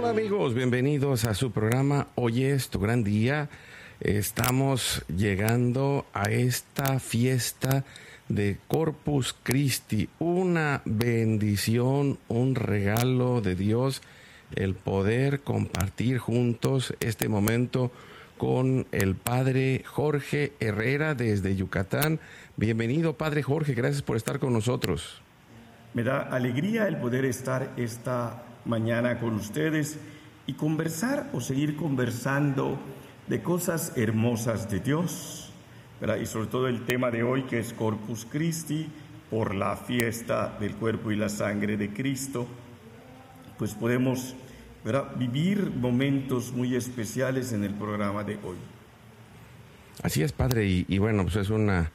Hola amigos, bienvenidos a su programa Hoy es tu gran día. Estamos llegando a esta fiesta de Corpus Christi, una bendición, un regalo de Dios, el poder compartir juntos este momento con el Padre Jorge Herrera desde Yucatán. Bienvenido, Padre Jorge, gracias por estar con nosotros. Me da alegría el poder estar esta mañana con ustedes y conversar o seguir conversando de cosas hermosas de Dios, ¿verdad? Y sobre todo el tema de hoy, que es Corpus Christi, por la fiesta del cuerpo y la sangre de Cristo, pues podemos, ¿verdad?, vivir momentos muy especiales en el programa de hoy. Así es, Padre, y bueno, pues es una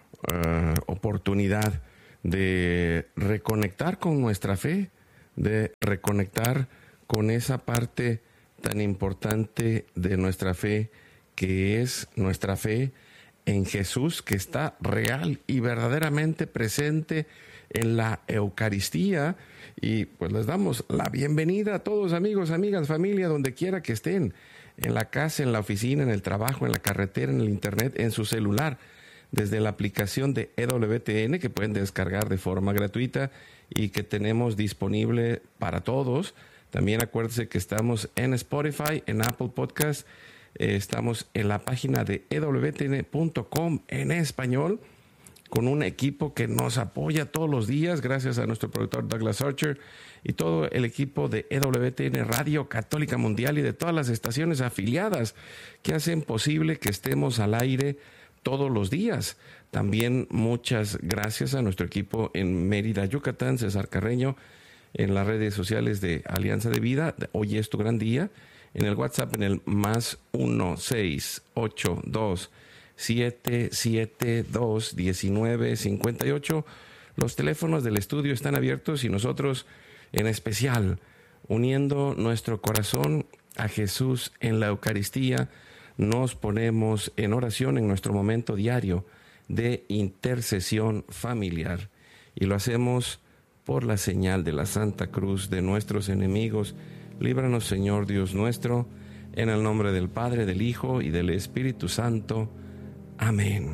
oportunidad de reconectar con nuestra fe, de reconectar con esa parte tan importante de nuestra fe, que es nuestra fe en Jesús, que está real y verdaderamente presente en la Eucaristía. Y pues les damos la bienvenida a todos, amigos, amigas, familia, donde quiera que estén, en la casa, en la oficina, en el trabajo, en la carretera, en el internet, en su celular, desde la aplicación de EWTN, que pueden descargar de forma gratuita y que tenemos disponible para todos. También acuérdense que estamos en Spotify, en Apple Podcast, estamos en la página de EWTN.com en español, con un equipo que nos apoya todos los días, gracias a nuestro productor Douglas Archer y todo el equipo de EWTN Radio Católica Mundial y de todas las estaciones afiliadas que hacen posible que estemos al aire todos los días. También muchas gracias a nuestro equipo en Mérida, Yucatán, César Carreño, en las redes sociales de Alianza de Vida, Hoy es tu gran día, en el WhatsApp en el más 1-682-772-1958. Los teléfonos del estudio están abiertos y nosotros, en especial, uniendo nuestro corazón a Jesús en la Eucaristía, nos ponemos en oración en nuestro momento diario de intercesión familiar, y lo hacemos por la señal de la Santa Cruz de nuestros enemigos. Líbranos, Señor Dios nuestro, en el nombre del Padre, del Hijo y del Espíritu Santo. Amén.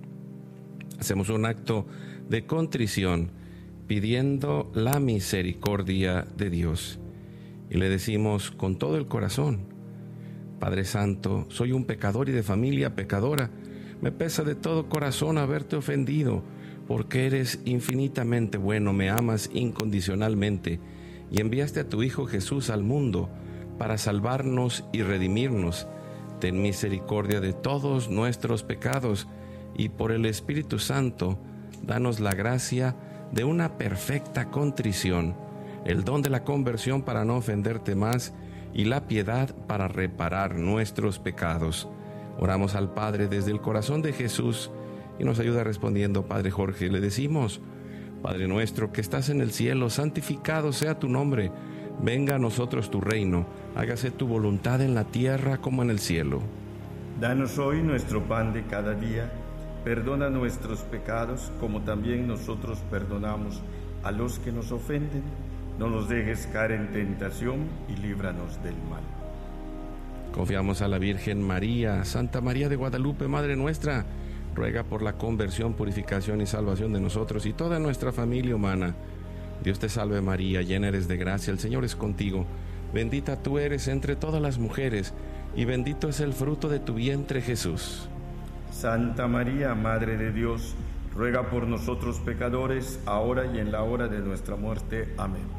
Hacemos un acto de contrición pidiendo la misericordia de Dios y le decimos con todo el corazón: Padre Santo, soy un pecador y de familia pecadora. Me pesa de todo corazón haberte ofendido, porque eres infinitamente bueno, me amas incondicionalmente y enviaste a tu Hijo Jesús al mundo para salvarnos y redimirnos. Ten misericordia de todos nuestros pecados y por el Espíritu Santo, danos la gracia de una perfecta contrición, el don de la conversión para no ofenderte más y la piedad para reparar nuestros pecados. Oramos al Padre desde el corazón de Jesús y nos ayuda respondiendo Padre Jorge. Le decimos: Padre nuestro que estás en el cielo, santificado sea tu nombre. Venga a nosotros tu reino. Hágase tu voluntad en la tierra como en el cielo. Danos hoy nuestro pan de cada día. Perdona nuestros pecados como también nosotros perdonamos a los que nos ofenden. No nos dejes caer en tentación y líbranos del mal. Confiamos a la Virgen María. Santa María de Guadalupe, Madre nuestra, ruega por la conversión, purificación y salvación de nosotros y toda nuestra familia humana. Dios te salve María, llena eres de gracia, el Señor es contigo. Bendita tú eres entre todas las mujeres y bendito es el fruto de tu vientre, Jesús. Santa María, Madre de Dios, ruega por nosotros pecadores, ahora y en la hora de nuestra muerte. Amén.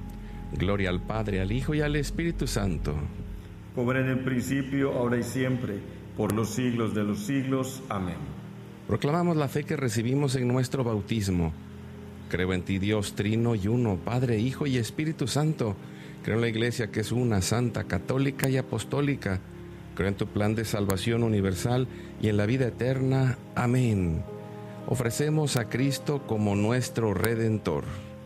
Gloria al Padre, al Hijo y al Espíritu Santo. Como era en el principio, ahora y siempre, por los siglos de los siglos. Amén. Proclamamos la fe que recibimos en nuestro bautismo. Creo en ti, Dios trino y uno, Padre, Hijo y Espíritu Santo. Creo en la Iglesia que es una, santa, católica y apostólica. Creo en tu plan de salvación universal y en la vida eterna. Amén. Ofrecemos a Cristo como nuestro Redentor.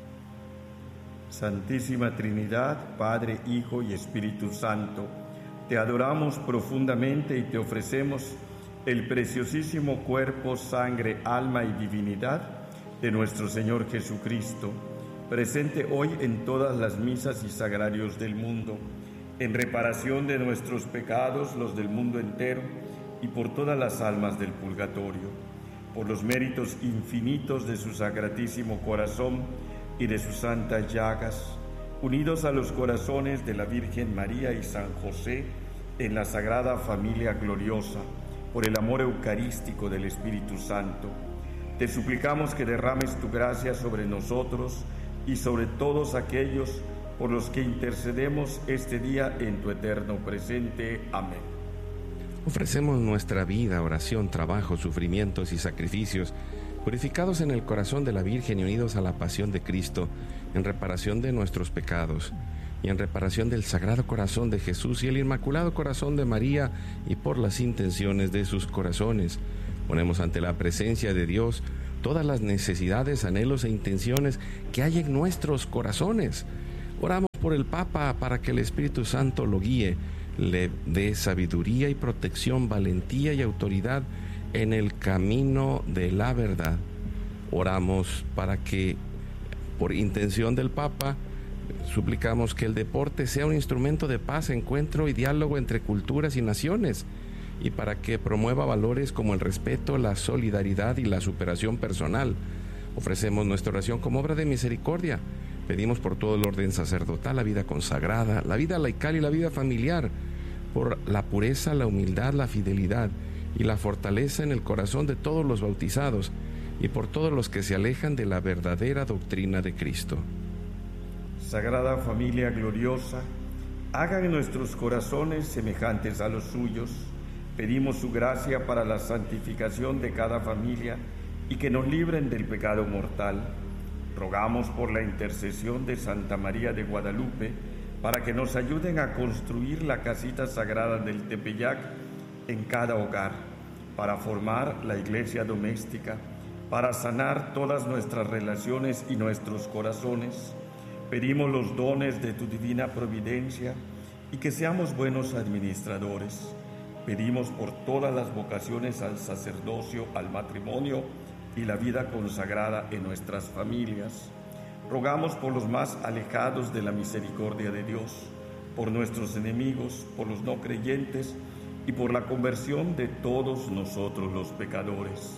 Santísima Trinidad, Padre, Hijo y Espíritu Santo, te adoramos profundamente y te ofrecemos el preciosísimo cuerpo, sangre, alma y divinidad de nuestro Señor Jesucristo, presente hoy en todas las misas y sagrarios del mundo, en reparación de nuestros pecados, los del mundo entero, y por todas las almas del purgatorio, por los méritos infinitos de su Sacratísimo Corazón y de sus santas llagas, unidos a los corazones de la Virgen María y San José en la Sagrada Familia Gloriosa, por el amor eucarístico del Espíritu Santo, te suplicamos que derrames tu gracia sobre nosotros y sobre todos aquellos por los que intercedemos este día en tu eterno presente. Amén. Ofrecemos nuestra vida, oración, trabajo, sufrimientos y sacrificios, purificados en el corazón de la Virgen y unidos a la pasión de Cristo, en reparación de nuestros pecados y en reparación del Sagrado Corazón de Jesús y el Inmaculado Corazón de María, y por las intenciones de sus corazones. Ponemos ante la presencia de Dios todas las necesidades, anhelos e intenciones que hay en nuestros corazones. Oramos por el Papa para que el Espíritu Santo lo guíe, le dé sabiduría y protección, valentía y autoridad en el camino de la verdad. Oramos para que, por intención del Papa, suplicamos que el deporte sea un instrumento de paz, encuentro y diálogo entre culturas y naciones, y para que promueva valores como el respeto, la solidaridad y la superación personal. Ofrecemos nuestra oración como obra de misericordia. Pedimos por todo el orden sacerdotal, la vida consagrada, la vida laical y la vida familiar, por la pureza, la humildad, la fidelidad y la fortaleza en el corazón de todos los bautizados, y por todos los que se alejan de la verdadera doctrina de Cristo. Sagrada Familia Gloriosa, hagan nuestros corazones semejantes a los suyos. Pedimos su gracia para la santificación de cada familia y que nos libren del pecado mortal. Rogamos por la intercesión de Santa María de Guadalupe para que nos ayuden a construir la casita sagrada del Tepeyac en cada hogar, para formar la iglesia doméstica, para sanar todas nuestras relaciones y nuestros corazones. Pedimos los dones de tu divina providencia y que seamos buenos administradores. Pedimos por todas las vocaciones al sacerdocio, al matrimonio y la vida consagrada en nuestras familias. Rogamos por los más alejados de la misericordia de Dios, por nuestros enemigos, por los no creyentes y por la conversión de todos nosotros los pecadores.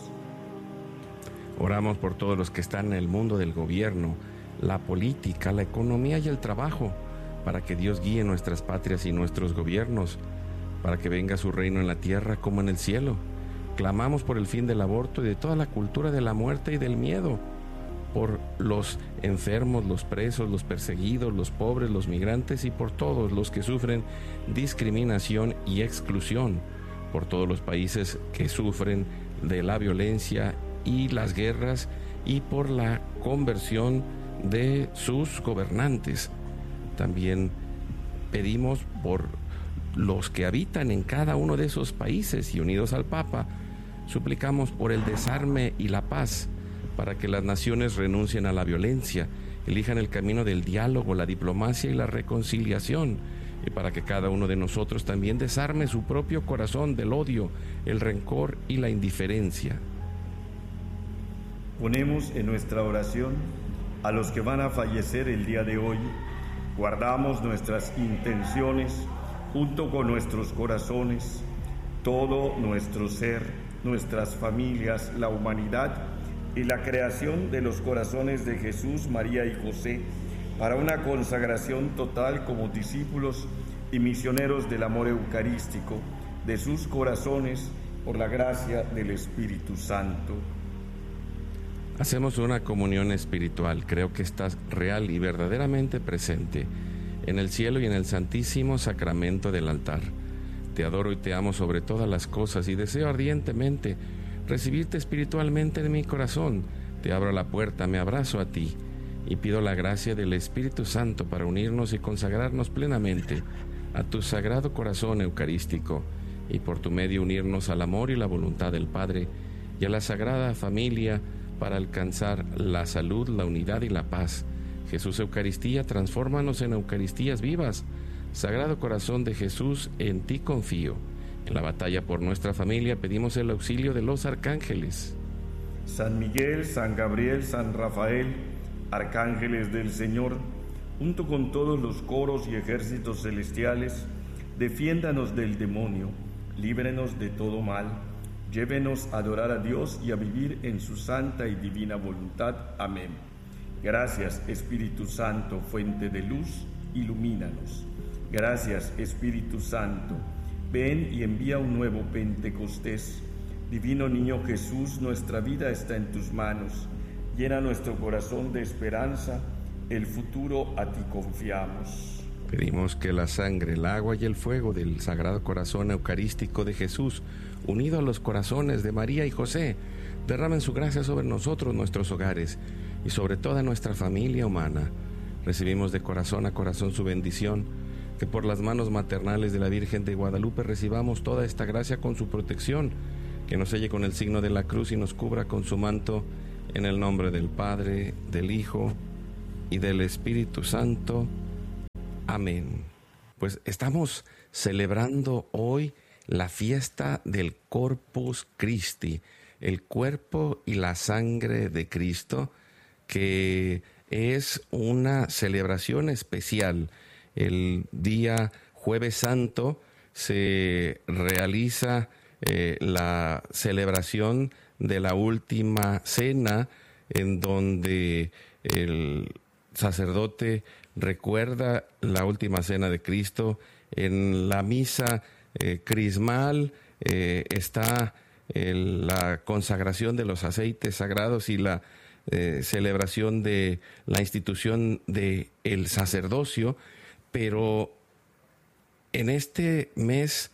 Oramos por todos los que están en el mundo del gobierno, la política, la economía y el trabajo, para que Dios guíe nuestras patrias y nuestros gobiernos, para que venga su reino en la tierra como en el cielo. Clamamos por el fin del aborto y de toda la cultura de la muerte y del miedo, por los enfermos, los presos, los perseguidos, los pobres, los migrantes y por todos los que sufren discriminación y exclusión, por todos los países que sufren de la violencia y las guerras y por la conversión de sus gobernantes. También pedimos por los que habitan en cada uno de esos países, y unidos al Papa, suplicamos por el desarme y la paz, para que las naciones renuncien a la violencia, elijan el camino del diálogo, la diplomacia y la reconciliación, y para que cada uno de nosotros también desarme su propio corazón del odio, el rencor y la indiferencia. Ponemos en nuestra oración a los que van a fallecer el día de hoy. Guardamos nuestras intenciones junto con nuestros corazones, todo nuestro ser, nuestras familias, la humanidad y la creación de los corazones de Jesús, María y José, para una consagración total como discípulos y misioneros del amor eucarístico de sus corazones por la gracia del Espíritu Santo. Hacemos una comunión espiritual. Creo que estás real y verdaderamente presente en el cielo y en el santísimo sacramento del altar. Te adoro y te amo sobre todas las cosas y deseo ardientemente recibirte espiritualmente en mi corazón. Te abro la puerta, me abrazo a ti y pido la gracia del Espíritu Santo para unirnos y consagrarnos plenamente a tu sagrado corazón eucarístico, y por tu medio unirnos al amor y la voluntad del Padre y a la Sagrada Familia para alcanzar la salud, la unidad y la paz. Jesús Eucaristía, transfórmanos en Eucaristías vivas. Sagrado Corazón de Jesús, en ti confío. En la batalla por nuestra familia pedimos el auxilio de los arcángeles. San Miguel, San Gabriel, San Rafael, arcángeles del Señor, junto con todos los coros y ejércitos celestiales, defiéndanos del demonio, líbrenos de todo mal, llévenos a adorar a Dios y a vivir en su santa y divina voluntad. Amén. Gracias, Espíritu Santo, fuente de luz, ilumínanos. Gracias, Espíritu Santo, ven y envía un nuevo Pentecostés. Divino Niño Jesús, nuestra vida está en tus manos. Llena nuestro corazón de esperanza, el futuro a ti confiamos. Pedimos que la sangre, el agua y el fuego del Sagrado Corazón Eucarístico de Jesús, unido a los corazones de María y José, derramen su gracia sobre nosotros, nuestros hogares y sobre toda nuestra familia humana. Recibimos de corazón a corazón su bendición, que por las manos maternales de la Virgen de Guadalupe recibamos toda esta gracia con su protección, que nos selle con el signo de la cruz y nos cubra con su manto, en el nombre del Padre, del Hijo y del Espíritu Santo. Amén. Pues estamos celebrando hoy la fiesta del Corpus Christi, el cuerpo y la sangre de Cristo, que es una celebración especial. El día Jueves Santo se realiza la celebración de la última cena, en donde el sacerdote recuerda la última cena de Cristo. En la misa crismal está la consagración de los aceites sagrados y la celebración de la institución del sacerdocio, pero en este mes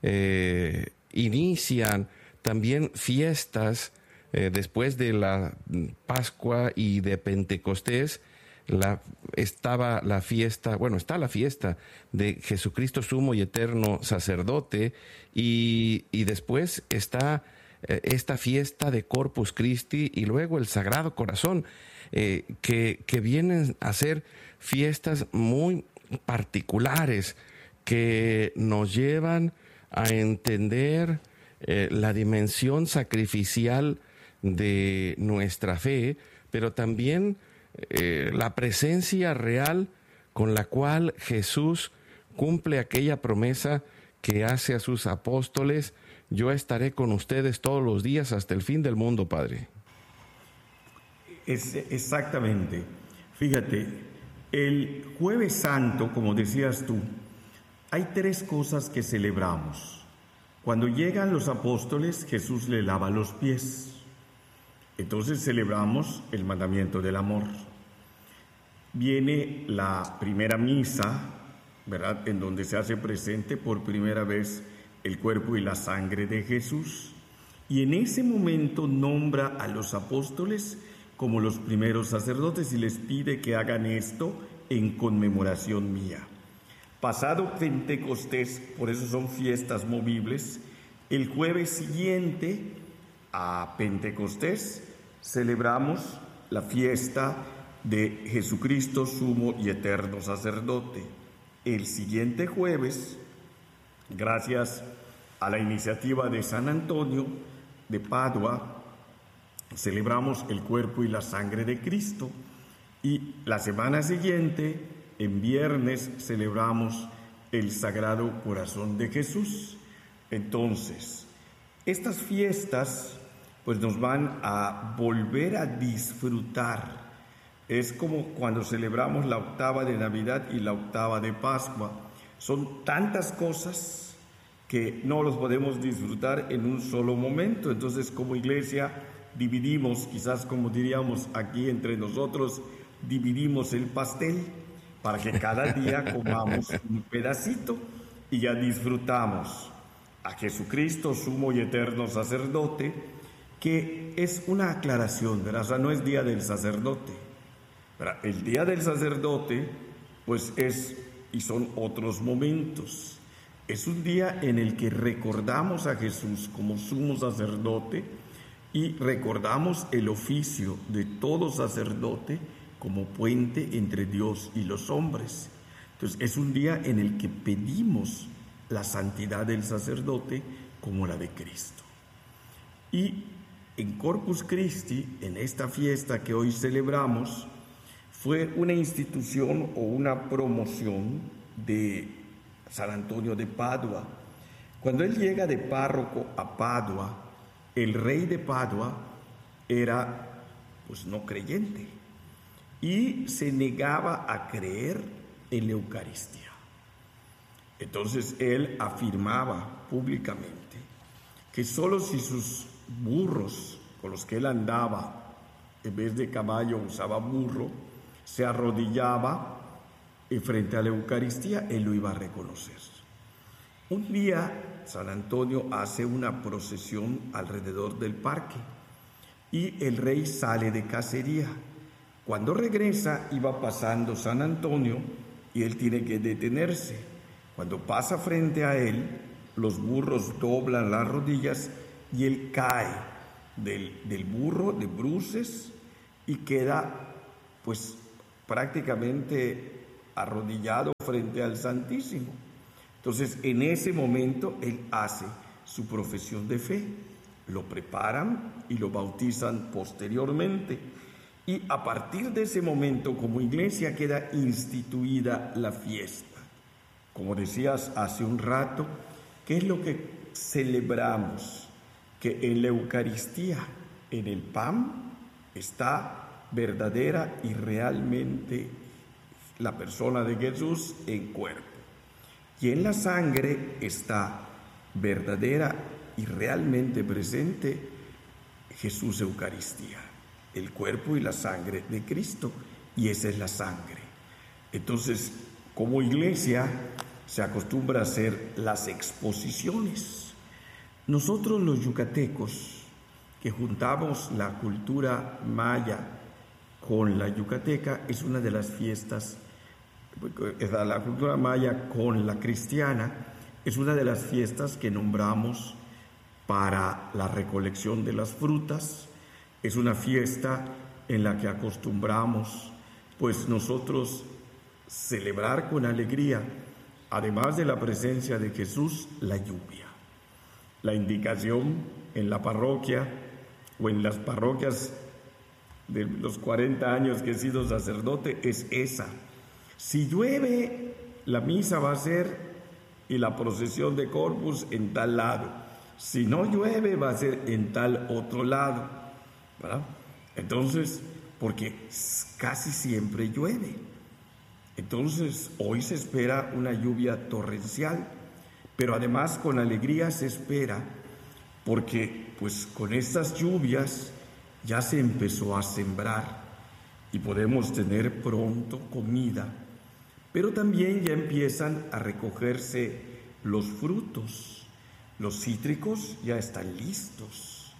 inician también fiestas después de la Pascua y de Pentecostés. Está la fiesta de Jesucristo sumo y eterno sacerdote, y después está esta fiesta de Corpus Christi y luego el Sagrado Corazón, que vienen a ser fiestas muy particulares que nos llevan a entender la dimensión sacrificial de nuestra fe, pero también la presencia real con la cual Jesús cumple aquella promesa que hace a sus apóstoles: yo estaré con ustedes todos los días hasta el fin del mundo, Padre. Exactamente. Fíjate, el Jueves Santo, como decías tú, hay tres cosas que celebramos. Cuando llegan los apóstoles, Jesús le lava los pies. Entonces celebramos el mandamiento del amor. Viene la primera misa, ¿verdad?, en donde se hace presente por primera vez el cuerpo y la sangre de Jesús. Y en ese momento nombra a los apóstoles como los primeros sacerdotes y les pide que hagan esto en conmemoración mía. Pasado Pentecostés, por eso son fiestas movibles, el jueves siguiente a Pentecostés celebramos la fiesta de Jesucristo sumo y eterno sacerdote. El siguiente jueves, gracias a la iniciativa de San Antonio de Padua, celebramos el cuerpo y la sangre de Cristo, y la semana siguiente, en viernes, celebramos el Sagrado Corazón de Jesús. Entonces, estas fiestas pues nos van a volver a disfrutar. Es como cuando celebramos la octava de Navidad y la octava de Pascua. Son tantas cosas que no los podemos disfrutar en un solo momento. Entonces, como iglesia, dividimos, quizás como diríamos aquí entre nosotros, dividimos el pastel para que cada día comamos un pedacito y ya disfrutamos a Jesucristo, sumo y eterno sacerdote, que es una aclaración, ¿verdad? O sea, no es día del sacerdote, ¿verdad? El día del sacerdote, pues es, y son otros momentos. Es un día en el que recordamos a Jesús como sumo sacerdote y recordamos el oficio de todo sacerdote como puente entre Dios y los hombres. Entonces, es un día en el que pedimos la santidad del sacerdote como la de Cristo. Y en Corpus Christi, en esta fiesta que hoy celebramos, fue una institución o una promoción de San Antonio de Padua. Cuando él llega de párroco a Padua, el rey de Padua era pues no creyente y se negaba a creer en la Eucaristía. Entonces él afirmaba públicamente que solo si sus burros con los que él andaba, en vez de caballo usaba burro, se arrodillaba frente a la Eucaristía, él lo iba a reconocer. Un día San Antonio hace una procesión alrededor del parque y el rey sale de cacería. Cuando regresa iba pasando San Antonio y él tiene que detenerse. Cuando pasa frente a él, los burros doblan las rodillas y él cae del burro de bruces y queda pues prácticamente arrodillado frente al Santísimo. Entonces en ese momento él hace su profesión de fe, lo preparan y lo bautizan posteriormente. Y a partir de ese momento, como iglesia, queda instituida la fiesta. Como decías hace un rato, ¿qué es lo que celebramos? Que en la Eucaristía, en el pan, está verdadera y realmente la persona de Jesús en cuerpo. Y en la sangre está verdadera y realmente presente Jesús Eucaristía, el cuerpo y la sangre de Cristo, y esa es la sangre. Entonces, como iglesia se acostumbra a hacer las exposiciones. Nosotros los yucatecos, que juntamos la cultura maya con la yucateca, es una de las fiestas, la cultura maya con la cristiana, es una de las fiestas que nombramos para la recolección de las frutas. Es una fiesta en la que acostumbramos, pues nosotros celebrar con alegría, además de la presencia de Jesús, la lluvia. La indicación en la parroquia o en las parroquias de los 40 años que he sido sacerdote es esa. Si llueve, la misa va a ser y la procesión de Corpus en tal lado. Si no llueve, va a ser en tal otro lado, ¿verdad? Entonces, porque casi siempre llueve. Entonces, hoy se espera una lluvia torrencial, pero además con alegría se espera, porque pues con estas lluvias ya se empezó a sembrar y podemos tener pronto comida, pero también ya empiezan a recogerse los frutos. Los cítricos ya están listos.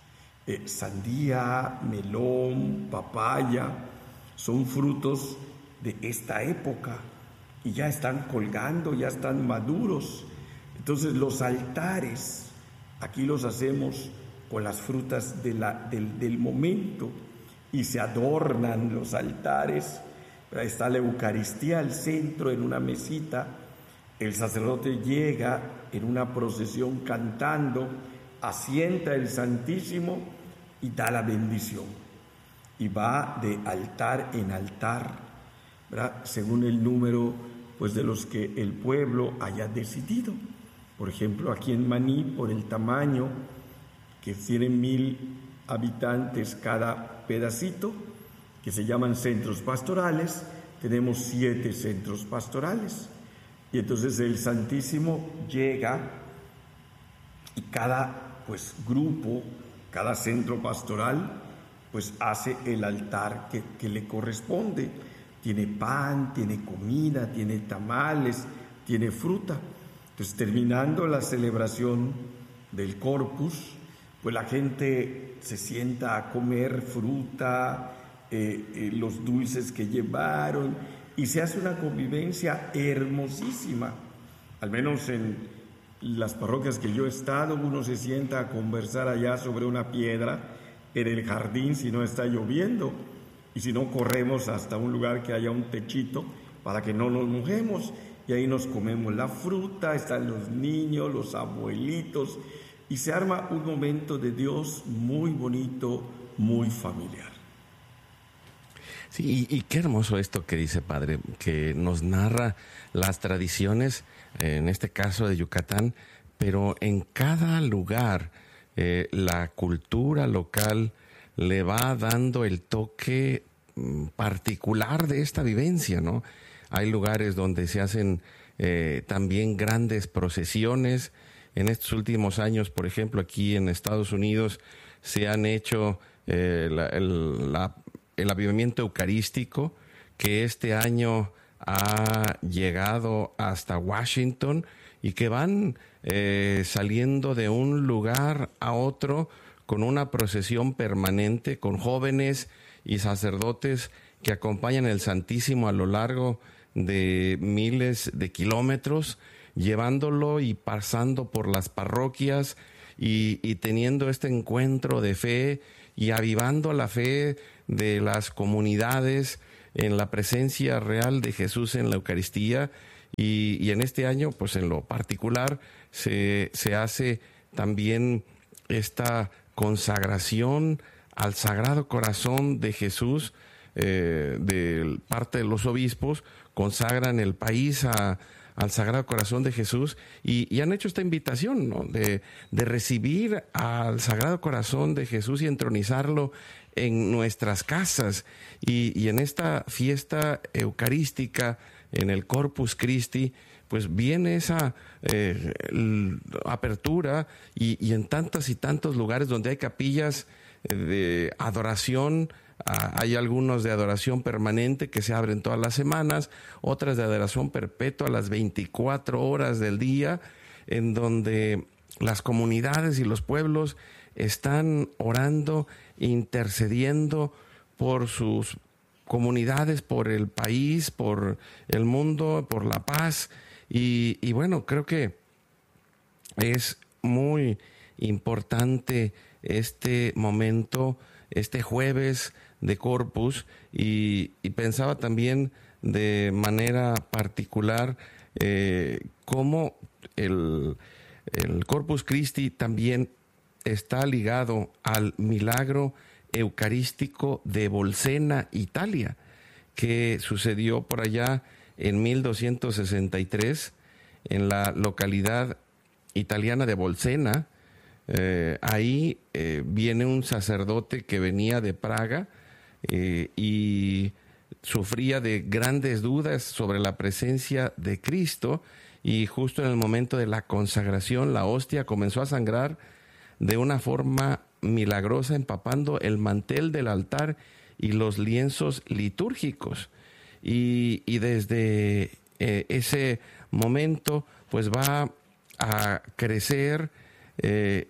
Sandía, melón, papaya, son frutos de esta época y ya están colgando, ya están maduros. Entonces los altares, aquí los hacemos con las frutas del momento y se adornan los altares. Está la Eucaristía al centro en una mesita. El sacerdote llega en una procesión cantando, asienta el Santísimo y da la bendición. Y va de altar en altar, ¿verdad?, según el número pues, de los que el pueblo haya decidido. Por ejemplo, aquí en Maní, por el tamaño, que tienen 1000 habitantes cada pedacito, que se llaman centros pastorales, tenemos 7 centros pastorales. Y entonces el Santísimo llega y cada pues, grupo, cada centro pastoral, pues hace el altar que le corresponde. Tiene pan, tiene comida, tiene tamales, tiene fruta. Entonces, terminando la celebración del Corpus, pues la gente se sienta a comer fruta, los dulces que llevaron, y se hace una convivencia hermosísima. Al menos en las parroquias que yo he estado, uno se sienta a conversar allá sobre una piedra en el jardín si no está lloviendo, y si no, corremos hasta un lugar que haya un techito para que no nos mojemos, y ahí nos comemos la fruta, están los niños, los abuelitos, y se arma un momento de Dios muy bonito, muy familiar. Sí, y qué hermoso esto que dice Padre, que nos narra las tradiciones, en este caso de Yucatán, pero en cada lugar la cultura local le va dando el toque particular de esta vivencia, ¿no? Hay lugares donde se hacen también grandes procesiones. En estos últimos años, por ejemplo, aquí en Estados Unidos se han hecho el avivamiento eucarístico, que este año ha llegado hasta Washington y que van saliendo de un lugar a otro con una procesión permanente, con jóvenes y sacerdotes que acompañan el Santísimo a lo largo de miles de kilómetros, llevándolo y pasando por las parroquias y teniendo este encuentro de fe y avivando la fe de las comunidades en la presencia real de Jesús en la Eucaristía. Y en este año, pues en lo particular, se hace también esta consagración al Sagrado Corazón de Jesús. De parte de los obispos consagran el país al Sagrado Corazón de Jesús y han hecho esta invitación, ¿no? de recibir al Sagrado Corazón de Jesús y entronizarlo en nuestras casas. Y en esta fiesta eucarística, en el Corpus Christi, pues viene esa apertura y en tantos y tantos lugares donde hay capillas de adoración. Hay algunos de adoración permanente que se abren todas las semanas, otras de adoración perpetua a las 24 horas del día, en donde las comunidades y los pueblos están orando, intercediendo por sus comunidades, por el país, por el mundo, por la paz. Y bueno, creo que es muy importante este momento, este jueves de Corpus, y pensaba también de manera particular cómo el Corpus Christi también está ligado al milagro eucarístico de Bolsena, Italia, que sucedió por allá en 1263 en la localidad italiana de Bolsena. Ahí viene un sacerdote que venía de Praga y sufría de grandes dudas sobre la presencia de Cristo, y justo en el momento de la consagración la hostia comenzó a sangrar de una forma milagrosa, empapando el mantel del altar y los lienzos litúrgicos. Y desde ese momento pues va a crecer en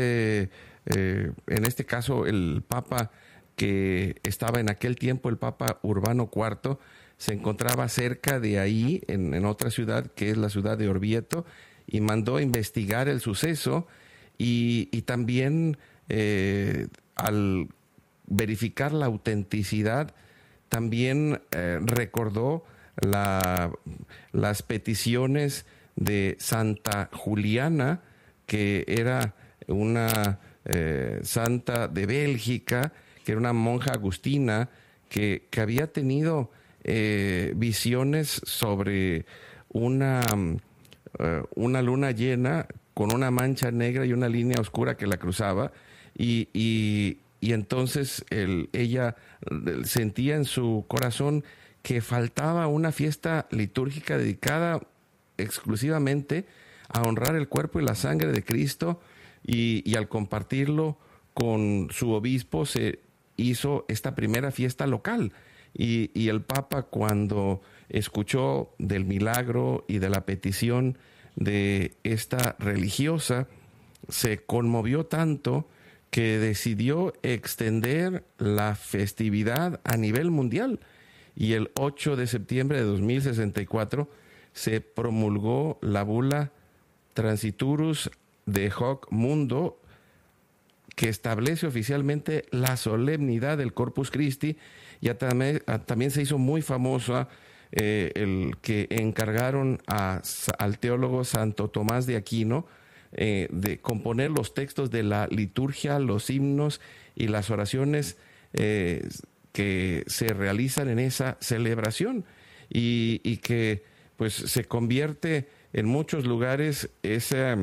este caso el Papa que estaba en aquel tiempo, el Papa Urbano IV, se encontraba cerca de ahí, en otra ciudad que es la ciudad de Orvieto, y mandó a investigar el suceso y también al verificar la autenticidad, también recordó las peticiones de Santa Juliana, que era una santa de Bélgica, que era una monja agustina que había tenido visiones sobre una luna llena con una mancha negra y una línea oscura que la cruzaba, y entonces ella sentía en su corazón que faltaba una fiesta litúrgica dedicada exclusivamente a honrar el cuerpo y la sangre de Cristo, y al compartirlo con su obispo se hizo esta primera fiesta local. Y el Papa, cuando escuchó del milagro y de la petición de esta religiosa, se conmovió tanto que decidió extender la festividad a nivel mundial. Y el 8 de septiembre de 2064 se promulgó la bula Transiturus de Hoc Mundo, que establece oficialmente la solemnidad del Corpus Christi. Ya también se hizo muy famosa el que encargaron al teólogo Santo Tomás de Aquino de componer los textos de la liturgia, los himnos y las oraciones que se realizan en esa celebración y que pues se convierte en muchos lugares esa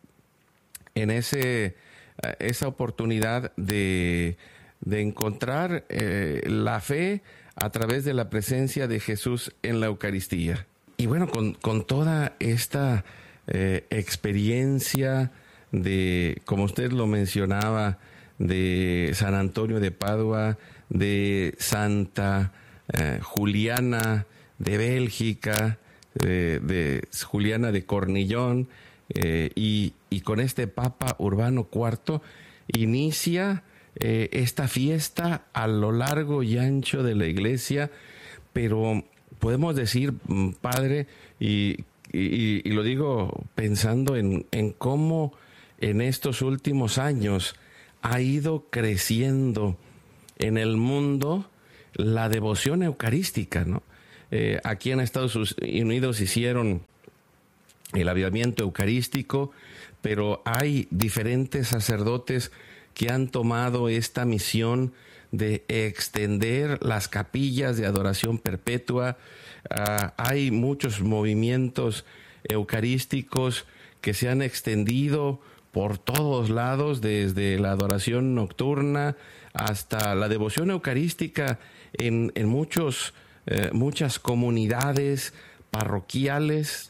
oportunidad de encontrar la fe a través de la presencia de Jesús en la Eucaristía. Y bueno, con toda esta experiencia de, como usted lo mencionaba, de San Antonio de Padua, de Santa Juliana de Bélgica, de Juliana de Cornillón, y con este Papa Urbano IV inicia esta fiesta a lo largo y ancho de la Iglesia, pero podemos decir, Padre, y lo digo pensando en cómo en estos últimos años ha ido creciendo en el mundo la devoción eucarística, ¿no? Aquí en Estados Unidos hicieron el avivamiento eucarístico, pero hay diferentes sacerdotes que han tomado esta misión de extender las capillas de adoración perpetua. Hay muchos movimientos eucarísticos que se han extendido por todos lados, desde la adoración nocturna hasta la devoción eucarística en muchas comunidades parroquiales,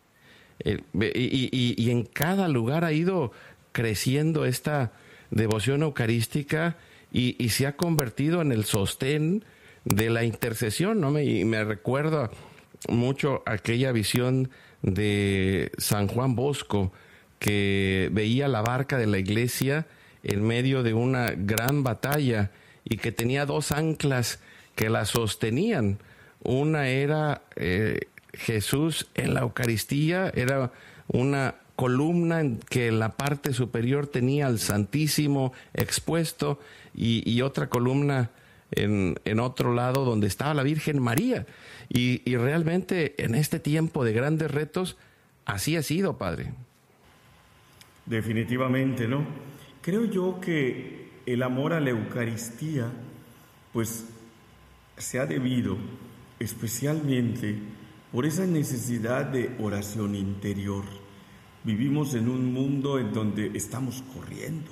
y en cada lugar ha ido creciendo esta devoción eucarística y se ha convertido en el sostén de la intercesión, ¿no? Me recuerda mucho aquella visión de San Juan Bosco, que veía la barca de la iglesia en medio de una gran batalla y que tenía dos anclas que la sostenían. Una era Jesús en la Eucaristía, era una columna en que en la parte superior tenía al Santísimo expuesto, y otra columna en otro lado donde estaba la Virgen María. Y realmente en este tiempo de grandes retos así ha sido, Padre. Definitivamente, ¿no? Creo yo que el amor a la Eucaristía pues se ha debido especialmente por esa necesidad de oración interior. Vivimos en un mundo en donde estamos corriendo,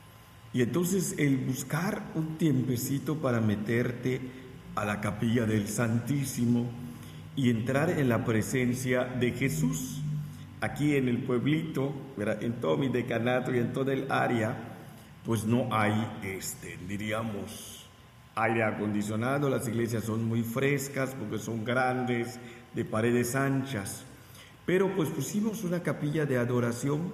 y entonces el buscar un tiempecito para meterte a la capilla del Santísimo y entrar en la presencia de Jesús. Aquí en el pueblito, en todo mi decanato y en toda el área, pues no hay diríamos, aire acondicionado. Las iglesias son muy frescas porque son grandes, de paredes anchas, pero pues pusimos una capilla de adoración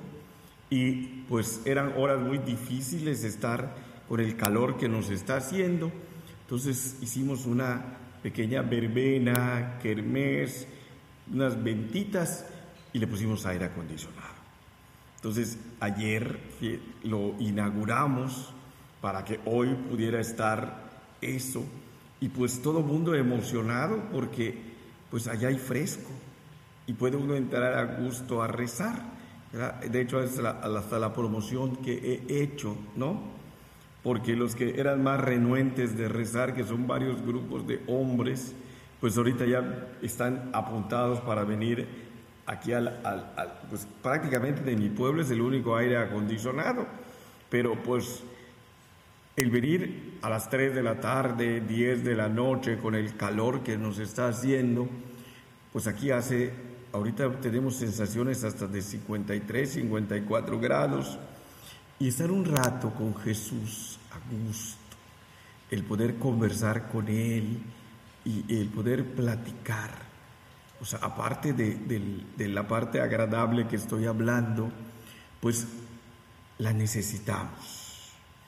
y pues eran horas muy difíciles estar con el calor que nos está haciendo. Entonces hicimos una pequeña verbena, kermés, unas ventitas, y le pusimos aire acondicionado. Entonces ayer lo inauguramos para que hoy pudiera estar eso, y pues todo el mundo emocionado porque pues allá hay fresco y puede uno entrar a gusto a rezar, ¿verdad? De hecho es hasta la promoción que he hecho, ¿no? Porque los que eran más renuentes de rezar, que son varios grupos de hombres, pues ahorita ya están apuntados para venir aquí pues prácticamente de mi pueblo es el único aire acondicionado, pero pues el venir a las 3 de la tarde, 10 de la noche, con el calor que nos está haciendo, pues aquí ahorita tenemos sensaciones hasta de 53, 54 grados, y estar un rato con Jesús a gusto, el poder conversar con Él y el poder platicar. O sea, aparte de la parte agradable que estoy hablando, pues la necesitamos.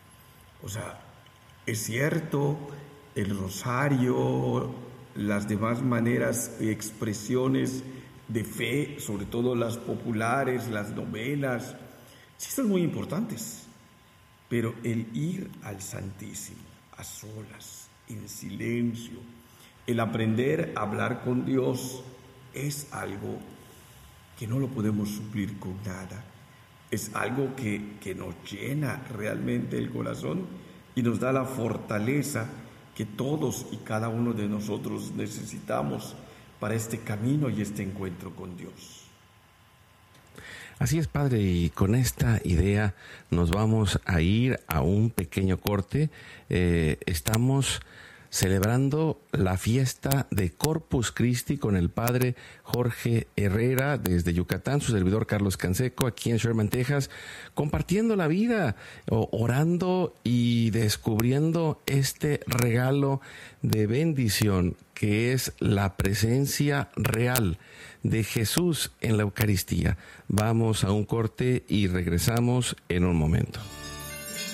O sea, es cierto, el rosario, las demás maneras y expresiones de fe, sobre todo las populares, las novenas, sí son muy importantes, pero el ir al Santísimo a solas, en silencio, el aprender a hablar con Dios, es algo que no lo podemos suplir con nada. Es algo que nos llena realmente el corazón y nos da la fortaleza que todos y cada uno de nosotros necesitamos para este camino y este encuentro con Dios. Así es, Padre, y con esta idea nos vamos a ir a un pequeño corte. Estamos celebrando la fiesta de Corpus Christi con el Padre Jorge Herrera desde Yucatán, su servidor Carlos Canseco, aquí en Sherman, Texas, compartiendo la vida, orando y descubriendo este regalo de bendición que es la presencia real de Jesús en la Eucaristía. Vamos a un corte y regresamos en un momento.